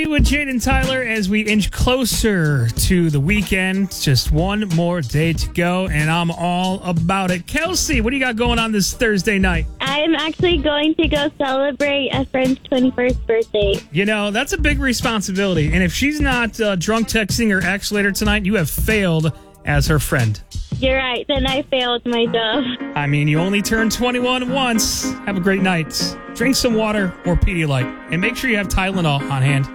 With Jaden Tyler as we inch closer to the weekend. Just one more day to go, and I'm all about it. Kelsey, what do you got going on this Thursday night? I'm actually going to go celebrate a friend's 21st birthday. You know, that's a big responsibility, and if she's not drunk texting her ex later tonight, you have failed as her friend. You're right, then I failed my job. I mean, you only turned 21 once. Have a great night. Drink some water or Pedialyte, and make sure you have Tylenol on hand.